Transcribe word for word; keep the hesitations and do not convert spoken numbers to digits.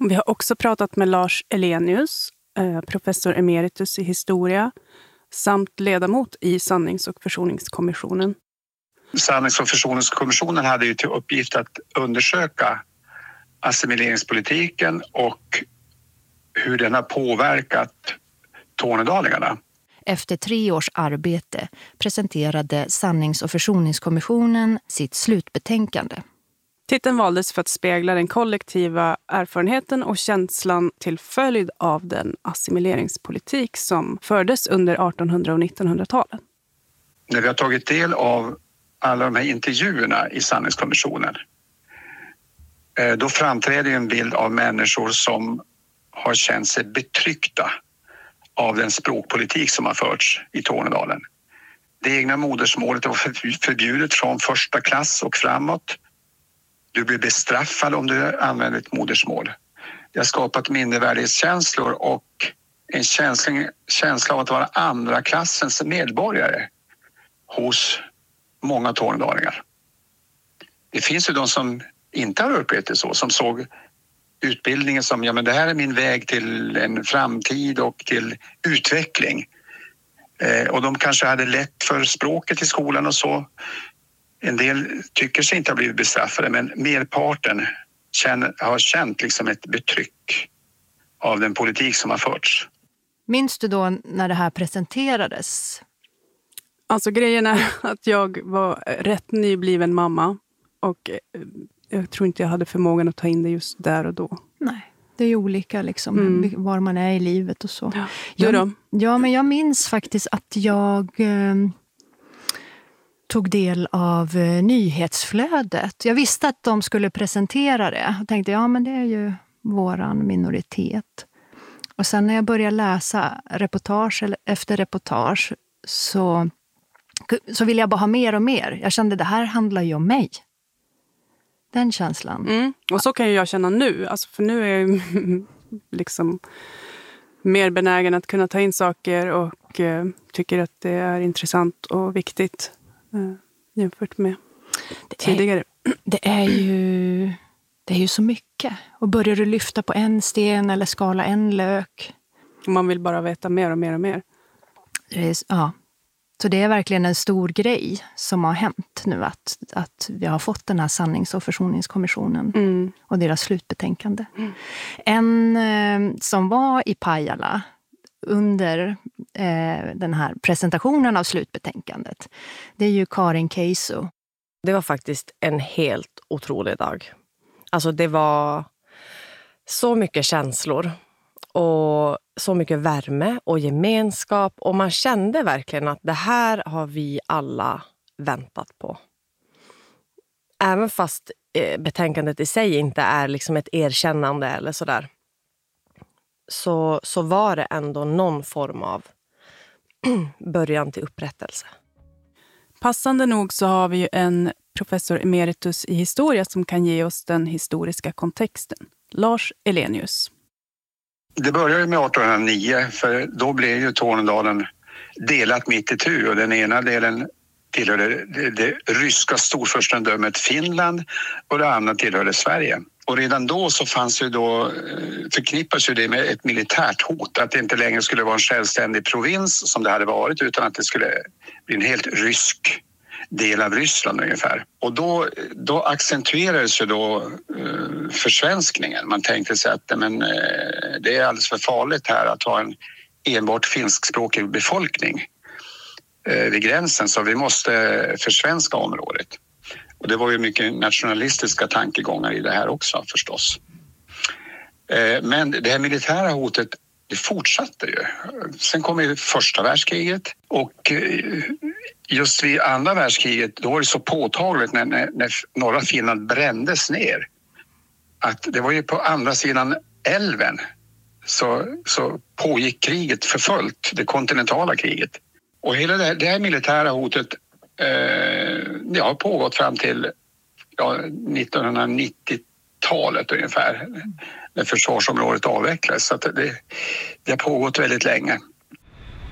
Vi har också pratat med Lars Elenius, professor emeritus i historia, samt ledamot i Sannings- och försoningskommissionen. Sannings- och försoningskommissionen hade ju till uppgift att undersöka assimileringspolitiken och hur den har påverkat tornedalingarna. Efter tre års arbete presenterade Sannings- och försoningskommissionen sitt slutbetänkande. Titeln valdes för att spegla den kollektiva erfarenheten och känslan till följd av den assimileringspolitik som fördes under artonhundra- och nittonhundratalen. När vi har tagit del av alla de här intervjuerna i Sanningskommissionen, då framträder en bild av människor som har känt sig betryckta av den språkpolitik som har förts i Tornedalen. Det egna modersmålet var förbjudet från första klass och framåt. Du blir bestraffad om du använder ett modersmål. Det har skapat mindervärdighetskänslor och en känsla, känsla av att vara andra klassens medborgare hos många tornedalingar. Det finns ju de som inte har upplevt det så, som såg utbildningen som ja, men det här är min väg till en framtid och till utveckling. Eh, och de kanske hade lätt för språket i skolan och så. En del tycker sig inte ha blivit bestraffade, men merparten känner, har känt liksom ett betryck av den politik som har förts. Minns du då när det här presenterades? Alltså grejen är att jag var rätt nybliven mamma och jag tror inte jag hade förmågan att ta in det just där och då. Nej, det är ju olika liksom, mm. var man är i livet och så. Ja, du då? Ja, men jag minns faktiskt att jag eh, tog del av eh, nyhetsflödet. Jag visste att de skulle presentera det. Jag tänkte, ja men det är ju våran minoritet. Och sen när jag började läsa reportage efter reportage så, så ville jag bara ha mer och mer. Jag kände, det här handlar ju om mig. Den känslan. Mm. Och så kan ju jag känna nu. Alltså för nu är jag liksom mer benägen att kunna ta in saker och eh, tycker att det är intressant och viktigt eh, jämfört med det tidigare. Är, det, är ju, det är ju så mycket. Och börjar du lyfta på en sten eller skala en lök. Man vill bara veta mer och mer och mer. Det är, ja. Så det är verkligen en stor grej som har hänt nu att, att vi har fått den här Sannings- och försoningskommissionen mm. och deras slutbetänkande. Mm. En eh, som var i Pajala under eh, den här presentationen av slutbetänkandet, det är ju Karin Keisu. Det var faktiskt en helt otrolig dag. Alltså det var så mycket känslor. Och så mycket värme och gemenskap. Och man kände verkligen att det här har vi alla väntat på. Även fast eh, betänkandet i sig inte är liksom ett erkännande eller sådär. Så, så var det ändå någon form av början till upprättelse. Passande nog så har vi ju en professor emeritus i historia som kan ge oss den historiska kontexten. Lars Elenius. Det började med artonhundranio, för då blev ju Tornedalen delat mitt i tu och den ena delen tillhörde det, det ryska storfurstendömet Finland och det andra tillhörde Sverige. Och redan då så fanns ju då, förknippas ju det med ett militärt hot, att det inte längre skulle vara en självständig provins som det hade varit, utan att det skulle bli en helt rysk del av Ryssland ungefär. Och då, då accentuerades ju då uh, försvenskningen. Man tänkte sig att men, uh, det är alldeles för farligt här att ha en enbart finskspråkig befolkning uh, vid gränsen, så vi måste försvenska området. Och det var ju mycket nationalistiska tankegångar i det här också förstås. Uh, men det här militära hotet, det fortsatte ju. Sen kom ju första världskriget och uh, just vid andra världskriget, då var det så påtagligt när, när, när norra Finland brändes ner. Att det var ju på andra sidan älven så, så pågick kriget för fullt, det kontinentala kriget. Och hela det här, det här militära hotet eh, det har pågått fram till ja, nittonhundranittiotalet ungefär, när försvarsområdet avvecklades. Så att det, det har pågått väldigt länge.